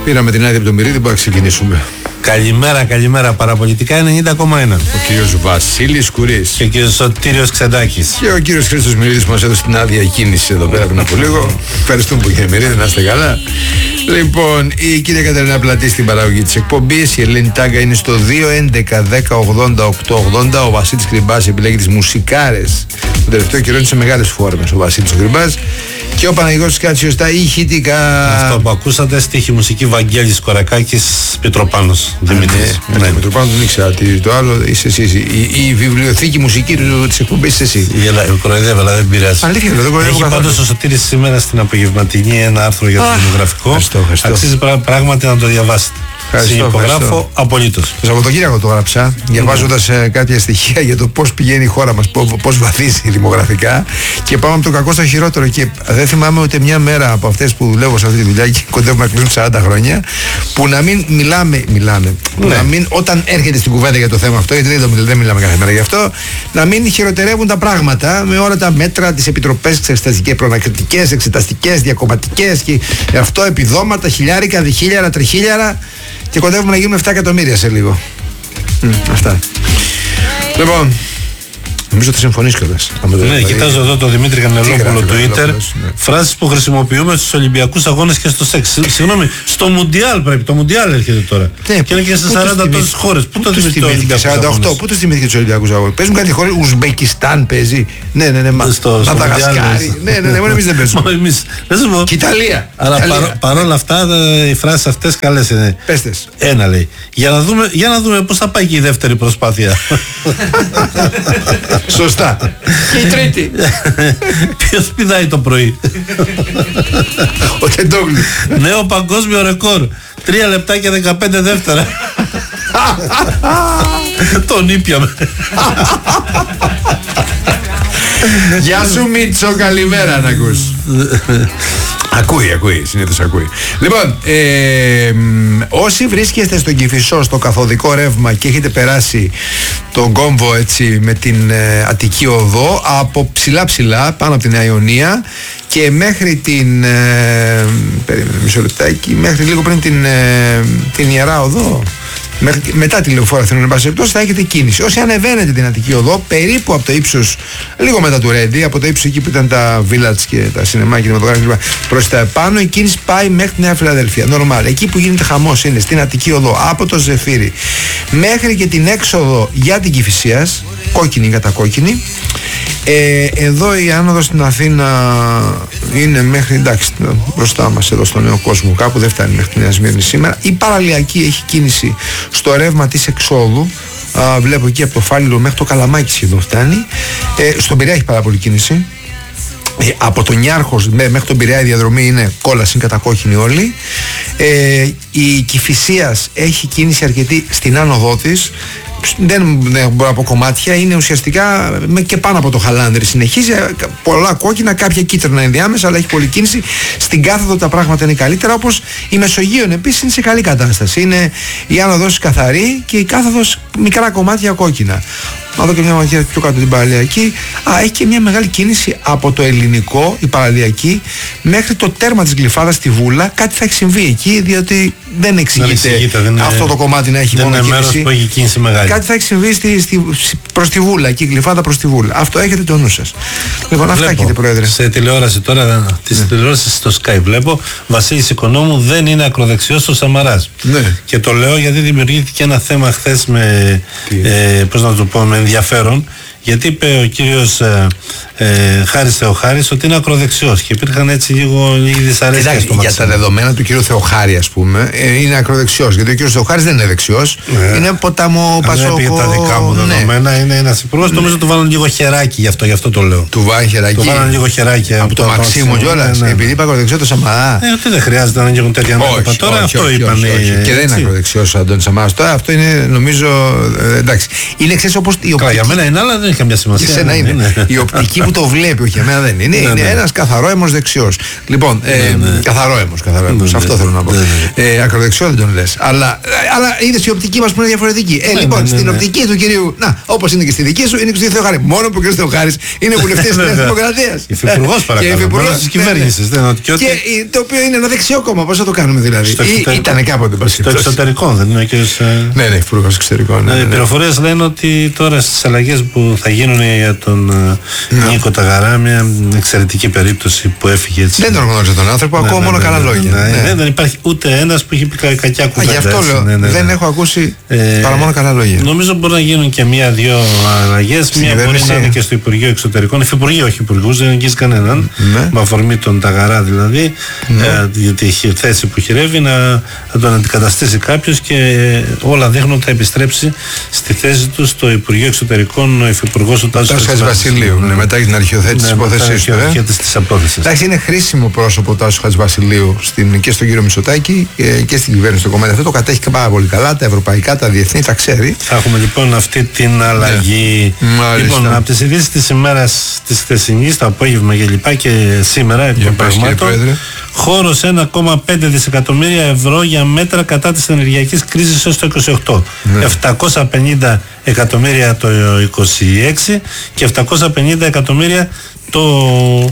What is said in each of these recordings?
Πήραμε την άδεια από το Μυρίδη, μπορούμε να ξεκινήσουμε. Καλημέρα. Παραπολιτικά 90,1. Ο κύριος Βασίλης Κουρής. Και ο κύριος Σωτήριος Ξεντάκης. Και ο κύριος Χρήστος Μυρίδης που μας έδωσε την άδεια κίνηση εδώ πέρα πριν από λίγο. Ευχαριστούμε που κύριε Μυρίδη, να είστε καλά. Λοιπόν, η κυρία Κατερίνα Πλατή στην παραγωγή της εκπομπής. Η Ελένη Τάγκα είναι στο 2-11-10-80-8-80. Ο Βασίλης Κρυμπάς επιλέγει τις μουσικάρες. Το τελευταίο καιρό είναι σε μεγάλες φόρμες ο Βασίλης ο Κρυμπάς. Και ο Παναγιώτης Κάτσιος στα ηχητικά. Αυτό που ακούσατε, στίχη μουσική Βαγγέλης Κορακάκης, Πετροπάνος Δημήτρης. Ναι, Πετροπάνος δεν ήξερα. Το άλλο είσαι εσύ. Η βιβλιοθήκη μουσική της εκπομπής είσαι εσύ. Κοροϊδεύω, αλλά δεν πειράζει. Αλήθεια, δεν κοροϊδεύω. Έχει πάντως ο Σωτήρης σήμερα στην απογευματινή ένα άρθρο για το δημογραφικό. Αξίζει πράγματι να το διαβάσετε. Συνυπογράφω απολύτως. Το Σαββατοκύριακο το έγραψα, διαβάζοντας κάποια στοιχεία για το πώς πηγαίνει η χώρα μας, πώς βαθίζει δημογραφικά. Και πάμε από το κακό στο χειρότερο. Και δεν θυμάμαι ούτε μια μέρα από αυτές που δουλεύω σε αυτή τη δουλειά και κοντεύουμε να κλείσουν 40 χρόνια, που να μην μιλάμε. Να μην, όταν έρχεται στην κουβέντα για το θέμα αυτό, γιατί δεν μιλάμε κάθε μέρα γι' αυτό, να μην χειροτερεύουν τα πράγματα με όλα τα μέτρα, τις επιτροπές εξεταστικές, προνακριτικές, εξεταστικές, διακομματικές και αυτό, επιδόματα, χιλιάρικα, διχίλιαρα, τριχίλιαρα. Και κοντεύουμε να γίνουμε 7 εκατομμύρια σε λίγο. Αυτά. Λοιπόν, νομίζω ότι συμφωνείς κιόλας. Ναι, κοιτάζω εδώ το Δημήτρη Κανελόπουλο Twitter. Φράσεις που χρησιμοποιούμε στους Ολυμπιακούς Αγώνες και στο σεξ. Συγγνώμη, στο Μουντιάλ πρέπει. Το Μουντιάλ έρχεται τώρα. Και είναι και σε 40 τόσες χώρες. Πού το θυμήθηκε? 48. Πού το θυμήθηκε τους Ολυμπιακούς Αγώνες? Παίζουν κάτι χώρες. Ουσμπεκιστάν παίζει. Ναι. Μαδαγασκάρι. Ναι, μόνο εμείς δεν παίζουμε. Και Ιταλία. Αλλά παρόλα αυτά οι φράσεις αυτές καλές είναι. Πέστες. Ένα λέει. Για να δούμε πώς θα πάει και η δεύτερη προσπάθεια. Σωστά. Και η τρίτη. Ποιος πηδάει το πρωί? Ο Τεντόγλου. Νέο παγκόσμιο ρεκόρ. 3 λεπτά και 15 δεύτερα. Τον ήπιαμε. Γεια σου Μίτσο, καλημέρα να ακούς. Ακούει, συνήθως ακούει. Λοιπόν, όσοι βρίσκεστε στον Κηφισό, στο καθοδικό ρεύμα και έχετε περάσει τον κόμβο έτσι με την Αττική Οδό, από ψηλά πάνω από την Νέα Ιωνία και μέχρι την περίμενε μισό λεπτάκι, μέχρι λίγο πριν την Ιερά Οδό, μετά τη Λεωφόρο Αθηνών, εν πάση περιπτώσει, θα έχετε κίνηση. Όσοι ανεβαίνετε την Αττική Οδό, περίπου από το ύψος, λίγο μετά του Ρέντι, από το ύψος εκεί που ήταν τα village και τα σινεμά και τα δημοτογράφια προς τα επάνω, η κίνηση πάει μέχρι τη Νέα Φιλαδέλφια. Νορμάλ. Εκεί που γίνεται χαμός είναι στην Αττική Οδό, από το Ζεφύρι μέχρι και την έξοδο για την Κηφισίας, κόκκινη κατά κόκκινη. Εδώ η άνοδος στην Αθήνα είναι μέχρι, εντάξει, μπροστά μας εδώ στο Νέο Κόσμο, κάπου δεν φτάνει μέχρι τη Νέα Σμύρνη σήμερα. Η παραλιακή έχει κίνηση στο ρεύμα της εξόδου. Βλέπω εκεί από το Φάληρο μέχρι το Καλαμάκι σχεδόν φτάνει. Στον Πειραιά έχει πάρα πολύ κίνηση. Από τον Νιάρχος μέχρι τον Πειραιά η διαδρομή είναι κόλαση, είναι κατακόκκινη όλη. Η Κηφισίας έχει κίνηση αρκετή στην άνοδό της. Δεν μπορώ να πω κομμάτια, είναι ουσιαστικά και πάνω από το Χαλάνδρη. Συνεχίζει πολλά κόκκινα, κάποια κίτρινα ενδιάμεσα, αλλά έχει πολλή κίνηση. Στην κάθοδο τα πράγματα είναι καλύτερα, όπως η Μεσογείων επίσης είναι σε καλή κατάσταση. Είναι η άνοδος καθαρή και η κάθοδος μικρά κομμάτια κόκκινα. Να δω και μια ματιά πιο κάτω την παραλιακή. Έχει και μια μεγάλη κίνηση από το Ελληνικό, η παραλιακή, μέχρι το τέρμα της Γλυφάδας στη Βούλα. Κάτι θα έχει συμβεί εκεί, διότι δεν εξηγείται αυτό το κομμάτι να έχει μόνο κίνηση. Που έχει κίνηση μεγάλη. Κάτι θα έχει συμβεί προς τη Βούλα, εκεί η Γλυφάδα προς τη Βούλα. Αυτό έχετε το νου σας. Λοιπόν, αυτά κύριε Πρόεδρε. Σε τηλεόραση τώρα, τις τηλεόρασεις στο Sky βλέπω, Βασίλης Οικονόμου δεν είναι ακροδεξιός ο Σαμαράς. Ναι. Και το λέω γιατί δημιουργήθηκε ένα θέμα χθες με, πώς να το πω, με ενδιαφέρον, γιατί είπε ο κύριος Χάρης Θεοχάρης ότι είναι ακροδεξιός και υπήρχαν έτσι λίγο δυσαρέσκειες στο για τα δεδομένα του κύριου Θεοχάρη, ας πούμε, είναι ακροδεξιός, γιατί ο κύριος Θεοχάρης δεν είναι δεξιός, είναι ποταμό Πασόκο. Δεν τα δικά μου δεδομένα, είναι ένας υπουργός, νομίζω του βάλουν λίγο χεράκι γι' αυτό το λέω. Του βάλουν χεράκι. Του βάλουν λίγο χεράκι από το Μαξίμου κιόλας, επειδή είπα ακροδεξιό το Σαμαρά. Ότι δεν χρειάζεται να ανοίγουν τέτοια μέτωπα τώρα, αυτό είπαν. Και δεν είναι ακροδεξιός ο Αντώνης Σαμαράς τώρα, αυτό είναι νομίζω εντάξει. Είναι εξής όπως. Για μένα είναι, αλλά δεν έχει καμιά σημασία. Για σένα είναι. Η οπτική που το βλέπει, όχι εμένα δεν είναι. Είναι ένας καθαρόαιμος δεξιός. Λοιπόν, καθαρόαιμος. Αυτό θέλω να πω. Ακροδεξιό δεν τον λες. Αλλά είδες η οπτική μας που είναι διαφορετική. Λοιπόν, στην οπτική του κυρίου, όπως είναι και στη δική σου, είναι και στη Θεοχάρη. Μόνο που ο κ. Θεοχάρης είναι βουλευτής της Δημοκρατίας. Υφυπουργός παρακαλώ. Της κυβέρνησης. Και το οποίο είναι ένα δεξιό κόμμα. Πώς θα το κάνουμε δηλαδή? Ήταν κάποτε. Στο εξωτερικό δεν είναι ο κ. Ναι, Υπουργός Εξωτερικών. Οι πληροφορίες λένε ότι τώρα στις αλλαγές που θα γίνουν για τον Νίκο Ταγαρά, μια εξαιρετική περίπτωση που έφυγε έτσι. Δεν τον γνώριζα τον άνθρωπο, ακούω μόνο καλά λόγια. Δεν υπάρχει ούτε ένας που έχει πει κακιά κουβέντα. Γι' αυτό λέω, δεν έχω ακούσει παρά μόνο καλά λόγια. Νομίζω μπορεί να γίνουν και μία-δύο αλλαγές. Μία μπορεί να είναι και στο Υπουργείο Εξωτερικών. Υφυπουργείο, όχι υπουργούς, δεν αγγίζει κανέναν. Με αφορμή τον Ταγαρά δηλαδή, γιατί έχει θέση που χειρεύει, να τον αντικαταστήσει κάποιος και όλα δείχνουν ότι θα επιστρέψει στη θέση του στο Υπουργείο Εξωτερικών ο Υφυπουργός ο Τάσος Χατζηβασιλείου. Μετά την αρχιοθέτηση της υπόθεσης του. Εντάξει, είναι χρήσιμο πρόσωπο ο Τάσος Χατζηβασιλείου και στον κύριο Μητσοτάκη και στην κυβέρνηση του κομμάτι. Αυτό το κατέχει πάρα πολύ καλά. Τα ευρωπαϊκά, τα διεθνή, τα ξέρει. Θα έχουμε λοιπόν αυτή την αλλαγή. Λοιπόν, από τις ειδήσεις της ημέρας της χθεσινής, το απόγευμα και λοιπά και σήμερα εκ των πραγμάτων, χώρος 1,5 δισεκατομμύρια ευρώ για μέτρα κατά της ενεργειακής κρίσης έως το 28. 750 εκατομμύρια το 26 και 750 εκατομμύρια το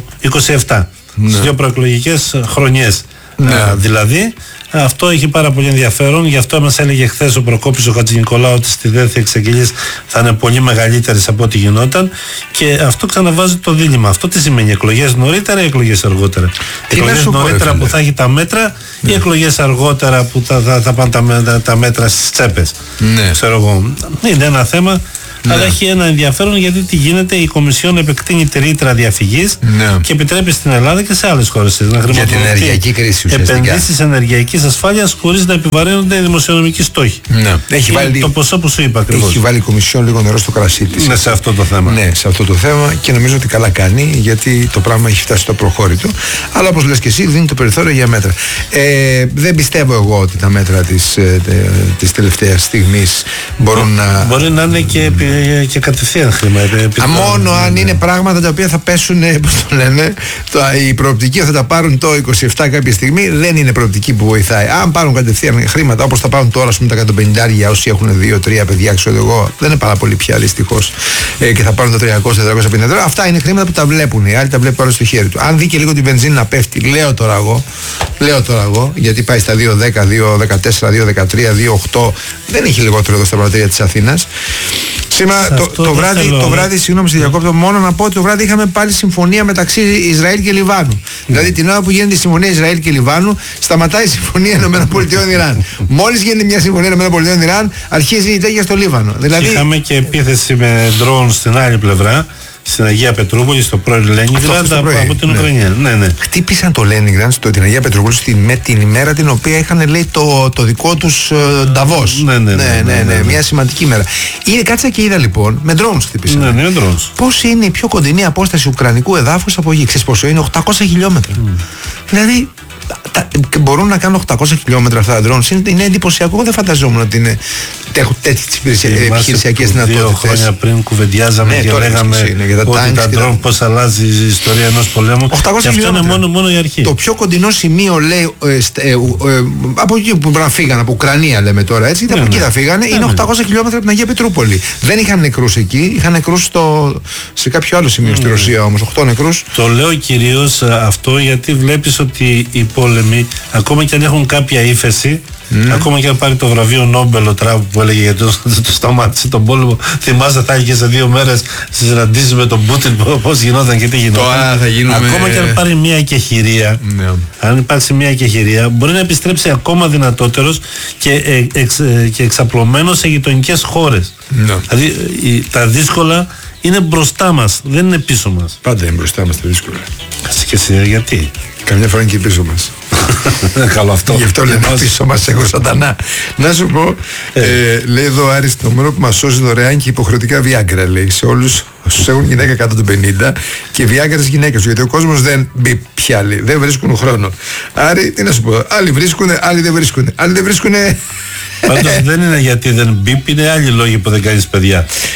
27. Στις δύο προεκλογικές χρονιές. Δηλαδή, αυτό έχει πάρα πολύ ενδιαφέρον. Γι' αυτό μας έλεγε χθες ο Προκόπης ο Χατζηνικολάου ότι στη δεύτερη εξαγγελίες θα είναι πολύ μεγαλύτερες από ό,τι γινόταν. Και αυτό ξαναβάζει το δίλημμα. Αυτό τι σημαίνει, εκλογές νωρίτερα ή εκλογές αργότερα? Εκλογές νωρίτερα που θα έχει τα μέτρα ή εκλογές αργότερα που θα πάνε τα μέτρα στις τσέπες? Ξέρω εγώ. Είναι ένα θέμα. Αλλά έχει ένα ενδιαφέρον γιατί τι γίνεται, η Κομισιόν επεκτείνει τη ρήτρα διαφυγής και επιτρέπει στην Ελλάδα και σε άλλες χώρες να χρηματοδοτεί επενδύσεις ενεργειακής ασφάλειας χωρίς να επιβαρύνονται οι δημοσιονομικοί στόχοι. Έχει βάλει το ποσό που σου είπα ακριβώς. Έχει βάλει η Κομισιόν λίγο νερό στο κρασί της. Σε αυτό το θέμα. Ναι, σε αυτό το θέμα και νομίζω ότι καλά κάνει γιατί το πράγμα έχει φτάσει στο προχώρητο. Αλλά όπως λες και εσύ, δίνει το περιθώριο για μέτρα. Δεν πιστεύω εγώ ότι τα μέτρα της τελευταίας στιγμής μπορούν να. Μπορεί να είναι και κατευθείαν χρήμα. Μόνο αν είναι πράγματα τα οποία θα πέσουν, πώς το λένε, η προοπτική θα τα πάρουν το 27 κάποια στιγμή, δεν είναι προοπτική που βοηθάει. Αν πάρουν κατευθείαν χρήματα όπως τα πάρουν τώρα, τα 150 όσοι έχουν 2-3 παιδιά, ξέρω εγώ, δεν είναι πάρα πολύ πια δυστυχώς, και θα πάρουν τα 300-450 €. Αυτά είναι χρήματα που τα βλέπουν. Οι άλλοι τα βλέπουν όλα στο χέρι του. Αν δει και λίγο την βενζίνη να πέφτει, λέω τώρα εγώ, γιατί πάει στα 2,10, 2,14, 2,13, 2,8, δεν έχει λιγότερο εδώ στα πρατήρια της Αθήνας. Σήμερα το βράδυ, συγγνώμη σε διακόπτω, μόνο να πω ότι το βράδυ είχαμε πάλι συμφωνία μεταξύ Ισραήλ και Λιβάνου. Δηλαδή την ώρα που γίνεται η συμφωνία Ισραήλ και Λιβάνου, σταματάει η συμφωνία ΗΠΑ-Ιράν. Μόλις γίνεται μια συμφωνία ΗΠΑ-Ιράν, αρχίζει η τέγια στο Λίβανο. Δηλαδή. Είχαμε και επίθεση με ντρόουν στην άλλη πλευρά. Στην Αγία Πετρούπολη, στο πρώην Λένινγκραντ από την Ουκρανία. Ναι. Χτύπησαν το Λένινγκραντ την Αγία Πετρούπολη με την ημέρα την οποία είχαν, λέει, το δικό τους Νταβός. Ναι. Μια σημαντική ημέρα. Κάτσα και είδα λοιπόν, με drones χτύπησαν. Ναι, drones. Πώς είναι η πιο κοντινή απόσταση ουκρανικού εδάφους από γη? Ξέρεις πόσο είναι? 800 χιλιόμετρα. Δηλαδή. Μπορούν να κάνουν 800 χιλιόμετρα αυτά τα drones. Είναι εντυπωσιακό. Δεν φανταζόμουν ότι έχουν τέτοιες επιχειρησιακές δυνατότητες. 2 χρόνια πριν κουβεντιάζαμε και λέγαμε ότι τα drone πώς αλλάζει η ιστορία ενός πολέμου. Και αυτό είναι μόνο η αρχή. Το πιο κοντινό σημείο, λέει, από εκεί που φύγανε, από Ουκρανία λέμε τώρα, έτσι, από εκεί θα φύγανε, είναι 800 χιλιόμετρα από την Αγία Πετρούπολη. Δεν είχαν νεκρούς εκεί, είχαν νεκρούς σε κάποιο άλλο σημείο στη Ρωσία όμως, 8 νεκρούς. Το λέω κυρίως αυτό γιατί βλέπεις ότι οι πόλεμοι, ακόμα και αν έχουν κάποια ύφεση, ακόμα και αν πάρει το βραβείο Νόμπελ ο Τραμπ που έλεγε γιατί το σταμάτησε τον πόλεμο, θυμάστε θα είχε σε 2 μέρες συναντήσεις με τον Πούτιν πώς γινόταν και τι γινόταν. Ακόμα και αν πάρει μια εκεχηρία, αν υπάρξει μια εκεχηρία, μπορεί να επιστρέψει ακόμα δυνατότερος και εξαπλωμένος σε γειτονικές χώρες. Δηλαδή τα δύσκολα είναι μπροστά μας, δεν είναι πίσω μας. Πάντα είναι μπροστά μας τα δύσκολα. Και εσύ γιατί? Καμιά φορά είναι και πίσω μας. Καλό αυτό. Γι' αυτό λέμε πίσω μας έχω σατανά. Να σου πω, λέει εδώ ο Άρης το νούμερο που μας σώζει δωρεάν και υποχρεωτικά Viagra, λέει, σε όλους όσους έχουν γυναίκα κάτω των 50 και Viagra στις γυναίκες, γιατί ο κόσμος δεν μπει πια, λέει, δεν βρίσκουν χρόνο. Άρη, τι να σου πω, άλλοι βρίσκουνε, άλλοι δεν βρίσκουνε. Άλλοι δεν βρίσκουνε. Πάντως δεν είναι γιατί δεν μπει, είναι άλλοι λόγοι που δεν κάνεις παιδιά.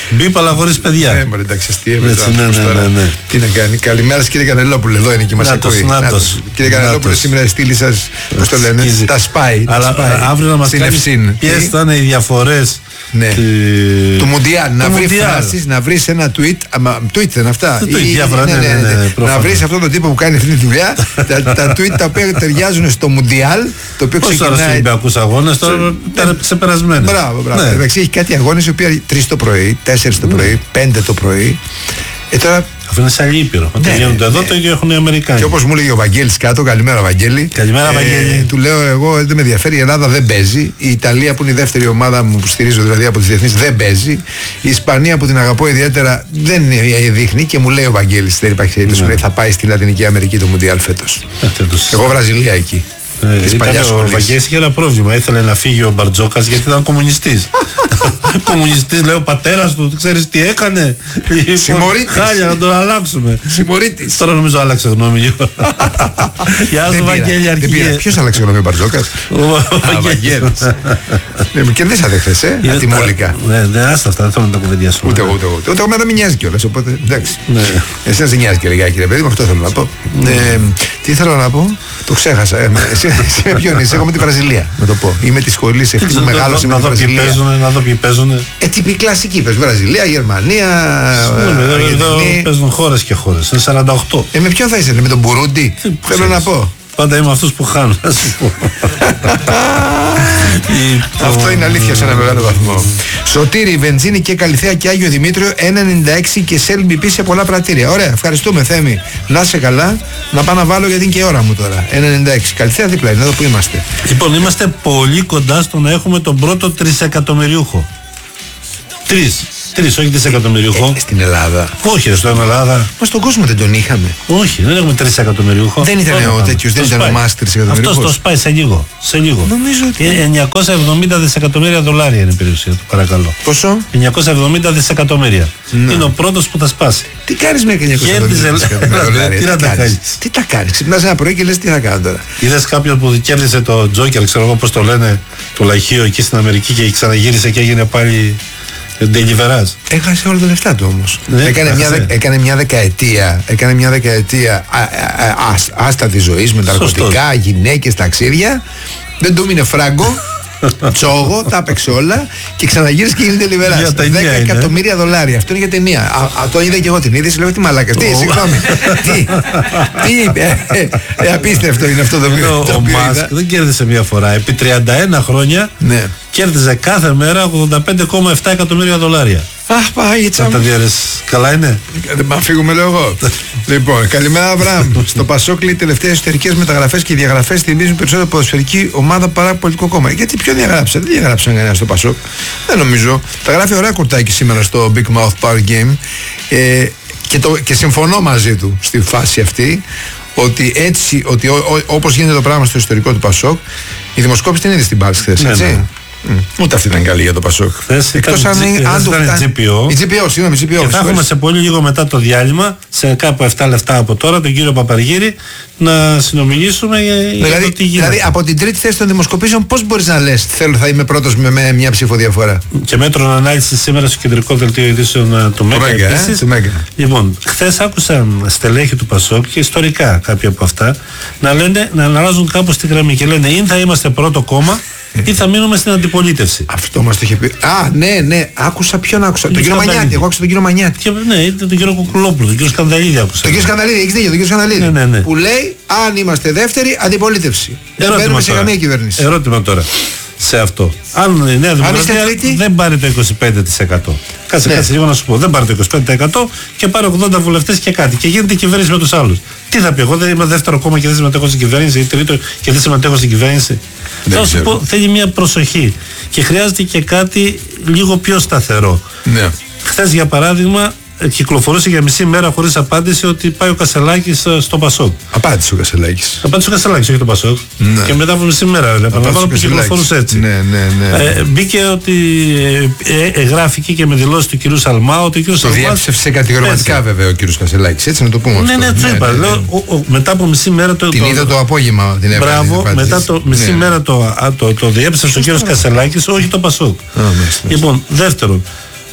Μπίπ αλλά χωρίς παιδιά. Ναι, μωρέ, εντάξει, αστείευε. Ναι. Τι να κάνει. Καλημέρα σας, κύριε Κανελόπουλε, εδώ είναι και μας ακούει. Κύριε Κανελόπουλε, σήμερα η στήλη σας, πώς το λένε, τα σπάει. Αλλά αύριο να μας κάνει ποιες θα είναι οι διαφορές του Μουντιάλ. Να βρει φράσεις, να βρεις ένα tweet. Tweet δεν αυτά. Να βρεις αυτόν τον τύπο που κάνει αυτή τη δουλειά. Τα tweet τα οποία ταιριάζουν στο Μουντιάλ. Το οποίο ξεκινάει. Όχι στους Ολυμπιακούς αγώνες, τώρα ήταν ξεπερασμένες. Μπράβο. Εντάξει, έχει κάτι αγώνες οι οποίοι 3 το πρωί, 4 το πρωί, 5 το πρωί. Τώρα αφού είναι σαν Λίπυρο. Όταν γίνονται εδώ, το ίδιο έχουν οι Αμερικάνοι. Και όπως μου έλεγε ο Βαγγέλης κάτω, καλημέρα Βαγγέλη. Καλημέρα Βαγγέλη. Του λέω εγώ, δεν με ενδιαφέρει, η Ελλάδα δεν παίζει. Η Ιταλία που είναι η δεύτερη ομάδα μου που στηρίζω δηλαδή από τις διεθνείς δεν παίζει. Η Ισπανία που την αγαπώ ιδιαίτερα δεν δείχνει και μου λέει ο Βαγγέλης, δεν υπάρχει περίπτωση, θα πάει στη Λατινική Αμερική το Μουντιάλ φέτος. Εγώ Βραζιλία εκεί. Ο Βαγγέλης είχε ένα πρόβλημα. Ήθελε να φύγει ο Μπαρτζόκας γιατί ήταν κομμουνιστής. Κομμουνιστής, λέει ο πατέρας του, ξέρεις τι έκανε. Συμμορήτης. Χάλια να τον αλλάξουμε. Συμμορήτης. Τώρα νομίζω άλλαξε γνώμη. Γεια σου Βαγγέλη αρχηγέ. Ποιος άλλαξε γνώμη, ο Μπαρτζόκας? Ο Βαγγέλης. Κερδίσατε χθες, τη Μόλικα. Ναι, άστα αυτά, δεν θέλω να τα κουβεντιάσουμε. Ούτε εγώ δεν με νοιάζει κιόλας, οπότε εντάξει. Εσένα δεν νοιάζει και λιγάκι ρε παιδί μου, αυτό θέλω να πω. Τι θέλω να πω, το ξέχασα. Εσύ με ποιον είσαι, εγώ με τη Βραζιλία, να το πω. Είμαι τη σχολή αυτή που μεγάλωσε με τη Βραζιλία. Να δω ποιοι παίζουν. Τύποι κλασικοί παίζουν. Βραζιλία, Γερμανία. Εδώ παίζουν χώρες και χώρες. Είναι 48. Με ποιον θα είσαι, με τον Μπουρούντι? Θέλω να πω. Πάντα είμαι αυτούς που χάνουν, να σου πω. Αυτό είναι αλήθεια σε ένα μεγάλο βαθμό. Σωτήρι, Βενζίνη και Καλυθέα και Άγιο Δημήτριο 1,96 και SLBP σε πολλά πρατήρια. Ωραία, ευχαριστούμε Θέμη. Να είσαι καλά, να πάω να βάλω γιατί είναι και η ώρα μου τώρα. 1,96. Καλυθέα δίπλα είναι, εδώ που είμαστε. Λοιπόν, είμαστε πολύ κοντά στο να έχουμε τον πρώτο τρισεκατομμυριούχο. Τρεις, όχι δισεκατομμυριούχο. Στην Ελλάδα. Όχι, στην Ελλάδα. Μα στον κόσμο δεν τον είχαμε. Όχι, δεν έχουμε 3 εκατομμυριούχο. Δεν ήταν ο τέτοιος, δεν ήταν ο Μάς 3 εκατομμυριούχος. Αυτό το σπάει σε λίγο. Νομίζω ότι. 970 δισεκατομμύρια δολάρια είναι η περιουσία του, παρακαλώ. Πόσο? 970 δισεκατομμύρια. Είναι ο πρώτος που θα σπάσει. Τι κάνεις με 970 δισεκατομμύρια δολάρια? Τι να τα κάνεις? Τι τα κάνεις? Ξυπνάς ένα πρωί και λες τι θα κάνω τώρα. Είδες κάποιον που κέρδισε το Τζόκερ, ξέρω εγώ πώς το λένε, το λαχείο εκεί στην Αμερική και ξαναγύρισε και έγινε πάλι. Ντελιβεράζ. Έχασε όλα τα λεφτά του όμως. Έκανε μια δεκαετία άστατη ζωής με ναρκωτικά, γυναίκες, ταξίδια. Δεν του μείνε φράγκο. Τσόγο, τα έπαιξε όλα και ξαναγύρισε και γίνεται Ντελιβεράζ. 10 εκατομμύρια δολάρια. Αυτό είναι για ταινία. Το είδα και εγώ την είδηση. Λέω τι μαλάκα. Τι, συγγνώμη. Τι είπε. Απίστευτο είναι αυτό το βίντεο. Ο Μάσκ δεν κέρδισε μια φορά. Επί 31 χρόνια κέρδιζε κάθε μέρα 85,7 εκατομμύρια δολάρια. Αχ, πάει τσάμπα. Καλά είναι. Δεν πάω φύγουμε, λέω εγώ. Λοιπόν, καλημέρα, Αβραάμ. Στο Πασόκλι, οι τελευταίες εσωτερικές μεταγραφές και διαγραφές θυμίζουν περισσότερο ποδοσφαιρική ομάδα παρά πολιτικό κόμμα. Γιατί ποιον διαγράψαν? Δεν διαγράψαν κανένα στο Πασόκ. Δεν νομίζω. Τα γράφει ωραία κουρτάκι σήμερα στο Big Mouth Power Game. Και συμφωνώ μαζί του στη φάση αυτή ότι έτσι, ότι όπως γίνεται το πράγμα στο ιστορικό του Πασόκ, η δημοσκόπηση την είδε στην Πάλς χθες, έτσι. Ούτε αυτή ήταν καλή για το Πασόκ. Εκτός αν ήταν GPO. Η GPO, συγγνώμη, GPO. Και θα έχουμε σε πολύ λίγο μετά το διάλειμμα, σε κάπου 7 λεπτά από τώρα, τον κύριο Παπαργύρη, να συνομιλήσουμε για το τι γίνεται. Δηλαδή, από την τρίτη θέση των δημοσκοπήσεων, πώς μπορείς να λες θα είμαι πρώτος με μια ψήφο διαφορά? Και μέτρων ανάλυσης σήμερα στο κεντρικό δελτίο ειδήσεων του ΜΕΚΑ. Λοιπόν, χθες άκουσα στελέχη του Πασόκ και ιστορικά κάποια από αυτά να αλλάζουν κάπως τη γραμμή και λένε ή θα είμαστε πρώτο κόμμα ή θα μείνουμε στην αντιπολίτευση. Αυτό μας το είχε πει. Ναι, άκουσα ποιον άκουσα. Τον κύριο Μανιάτη. Εγώ άκουσα τον κύριο Μανιάτη. Ναι, ήταν τον κύριο Κουκουλόπουλο, τον κύριο Σκανδαλίδη άκουσα. Τον κύριο Σκανδαλίδη, έχεις δίκιο, τον κύριο Σκανδαλίδη. Ναι. Που λέει αν είμαστε δεύτερη, αντιπολίτευση. Δεν μπαίνουμε σε καμία κυβέρνηση. Ερώτημα τώρα σε αυτό. Αν η Νέα Δημοκρατία δεν πάρει το 25%. Κάτσε λίγο να σου πω. Δεν πάρει το 25% και πάρει 80 βουλευτές και κάτι. Και γίνεται κυβέρνηση με τους άλλους. Τι θα πει, εγώ δεν είμαι δεύτερο κόμμα και δεν συμμετέχω στην κυβέρνηση, ή τρίτο και δεν συμμετέχω στην κυβέρνηση. Θα σου πω, θέλει μια προσοχή. Και χρειάζεται και κάτι λίγο πιο σταθερό. Ναι. Χθες για παράδειγμα κυκλοφορούσε για μισή μέρα χωρίς απάντηση ότι πάει ο Κασελάκης στο Πασόκ. Απάντησε ο Κασελάκης. Απάντησε ο Κασελάκης, όχι το Πασόκ. Ναι. Και μετά από μισή μέρα, επαναλαμβάνω, που κυκλοφορούσε έτσι. Ναι. Μπήκε ότι γράφηκε και με δηλώσεις του κυρίου Σαλμά ότι ο κύριος Σαλμά. Το διέψευσε κατηγορηματικά βέβαια ο κύριος Κασελάκης, έτσι να το πούμε. Ναι, το είπα. Μετά από μισή μέρα. Την είδα το απόγευμα. Μπράβο, μετά το μισή μέρα το διέψευσε ο κύριος Κασελάκης, όχι το Πασόκ. Λοιπόν, δεύτερον.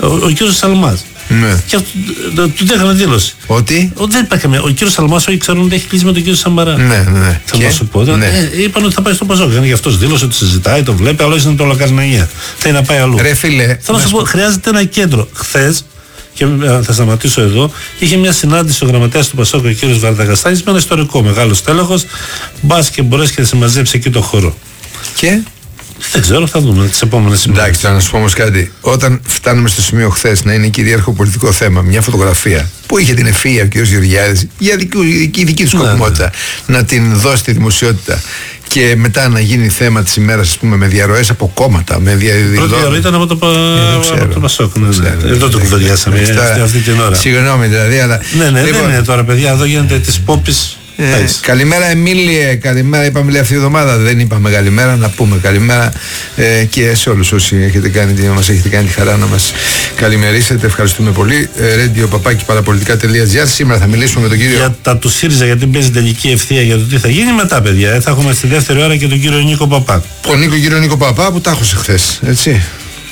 Ο κύριος Σαλμάς. Ναι. Και του έκανε δήλωση. Ότι δεν υπάρχει καμία. Ο κύριος Σαλμάς, όλοι ξέρουν ότι έχει κλείσει με τον κύριο Σαμαρά. Ναι. Θα σου πω. Ναι. Είπαν ότι θα πάει στο Πασόκ. Γι' αυτό δήλωσε ότι συζητάει, το βλέπει, αλλά είναι το λακασμενία. Θέλει να πάει αλλού. Ρε φίλε. Θέλω να σου πω, χρειάζεται ένα κέντρο. Χθες, και θα σταματήσω εδώ, είχε μια συνάντηση ο γραμματέας του Πασόκ, ο κύριος Βαρδαγκαστάνης, με ένα ιστορικό μεγάλο τέλεχος. Μπας και μπορέσει και να σε μαζέψει εκεί το χώρο. Και. Δεν ξέρω, θα δούμε τις επόμενες ημέρες. Εντάξει, να σου πω όμως κάτι. Όταν φτάνουμε στο σημείο χθες να είναι κυρίαρχο πολιτικό θέμα, μια φωτογραφία που είχε την ευφυΐα ο κ. Γεωργιάδης για δική του σκοπιμότητα να την δώσει στη δημοσιότητα και μετά να γίνει θέμα της ημέρας, ας πούμε, με διαρροές από κόμματα. Πρώτη διαρροή ήταν από το Πασόκ. Εδώ το κουβεντιάσαμε αυτή την ώρα. Συγγνώμη δηλαδή, αλλά. Ναι, δεν είναι τώρα, παιδιά, εδώ γίνεται της πόπης. Καλημέρα Εμίλιε, καλημέρα. Είπαμε λέει αυτή η εβδομάδα, δεν είπαμε καλημέρα, να πούμε καλημέρα και σε όλους όσοι μας έχετε κάνει τη χαρά να μας καλημερίσετε. Ευχαριστούμε πολύ. radio-parapolitica.gr. Σήμερα θα μιλήσουμε με τον κύριο. Για τα του ΣΥΡΙΖΑ, γιατί παίζει τελική ευθεία για το τι θα γίνει μετά, παιδιά. Θα έχουμε στη δεύτερη ώρα και τον κύριο Νίκο Παπά. Τον κύριο Νίκο Παπά που τα άκουσε χθες, έτσι.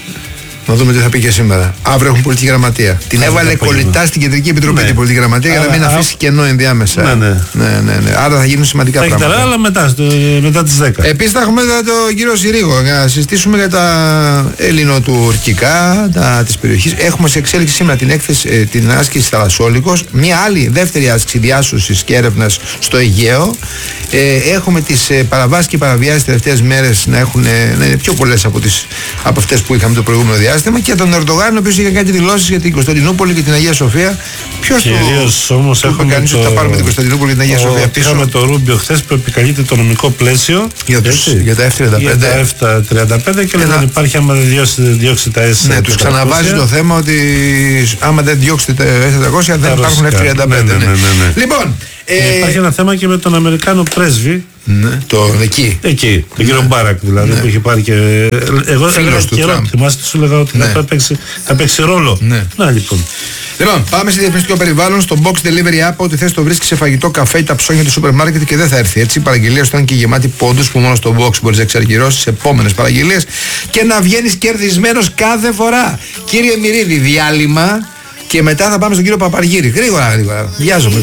Να δούμε τι θα πει και σήμερα. Αύριο έχουν πολιτική γραμματεία. Την έβαλε κολλητά στην Κεντρική Επιτροπή την πολιτική γραμματεία για να μην αφήσει κενό ενδιάμεσα. Ναι. Άρα θα γίνουν σημαντικά πράγματα. Αλλά μετά τις 10. Επίσης θα έχουμε τον κύριο Συρίγο να συζητήσουμε για τα ελληνοτουρκικά της περιοχής. Έχουμε σε εξέλιξη σήμερα την άσκηση Θαλασσόλικος. Μια άλλη δεύτερη άσκηση διάσωσης και έρευνας στο Αιγαίο. Έχουμε τις παραβάσεις και παραβιάσεις τελευταίες μέρες να είναι πιο πολλές από αυτές που είχαμε το προηγούμενο διάστημα. Και τον Ερντογάν, ο οποίος είχε κάνει δηλώσεις για την Κωνσταντινούπολη και την Αγία Σοφία. Ποιος κυρίως όμως έχουμε κάνει ότι θα πάρουμε την Κωνσταντινούπολη και την Αγία Σοφία πίσω. Είχαμε το Ρούμπιο χθες που επικαλείται το νομικό πλαίσιο για τα F-35. Για τα F-35 και δεν υπάρχει άμα δεν διώξει τα S-400. Ναι, τους ξαναβάζει το θέμα ότι άμα δεν διώξετε τα S-400 δεν υπάρχουν F-35. Λοιπόν. Υπάρχει ένα θέμα και με τον Αμερικάνο πρέσβη. Ναι, εκεί. Τον κύριο Μπάρακ δηλαδή, που είχε πάρει και. Εγώ έλεγα καιρό. Θυμάστε, σου έλεγα ότι θα παίξει ρόλο. Να λοιπόν. Λοιπόν, πάμε σε διαφημιστικό περιβάλλον. Στο Box Delivery App, ό,τι θες το βρίσκεις σε φαγητό, καφέ ή τα ψώνια του σούπερ μάρκετ και δεν θα έρθει έτσι. Οι παραγγελίες ήταν και γεμάτη πόντους που μόνο στο Box μπορείς να εξαργυρώσεις επόμενες παραγγελίες και να βγαίνεις κερδισμένος κάθε φορά. Κύριε Μυρίδη, διάλειμμα και μετά θα πάμε στον κύριο Παπαργύρη. Γρήγορα. Βιάζομαι.